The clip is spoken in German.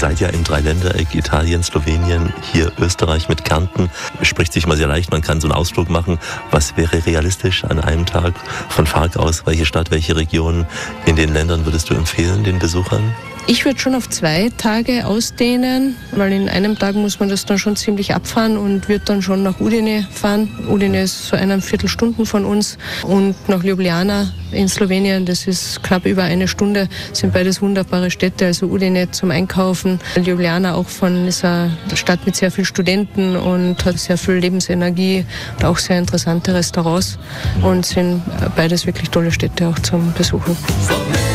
seid ja im Dreiländereck, Italien, Slowenien, hier Österreich mit Kärnten. Spricht sich mal sehr leicht, man kann so einen Ausflug machen. Was wäre realistisch an einem Tag von Fark aus? Welche Stadt, welche Region in den Ländern würdest du empfehlen, den Besuchern? Ich würde schon auf 2 Tage ausdehnen, weil in einem Tag muss man das dann schon ziemlich abfahren und wird dann schon nach Udine fahren. Udine ist so 1,25 Stunden von uns und nach Ljubljana in Slowenien, das ist knapp über 1 Stunde, sind beides wunderbare Städte, also Udine zum Einkaufen. Ljubljana auch ist eine Stadt mit sehr vielen Studenten und hat sehr viel Lebensenergie und auch sehr interessante Restaurants und sind beides wirklich tolle Städte auch zum Besuchen.